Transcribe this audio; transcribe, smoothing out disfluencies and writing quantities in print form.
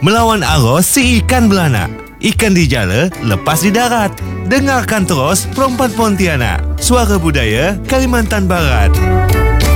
Melawan arus si ikan beranak. Ikan dijala, lepas di darat. Dengarkan terus Perempuan Pontianak. Suara Budaya Kalimantan Barat.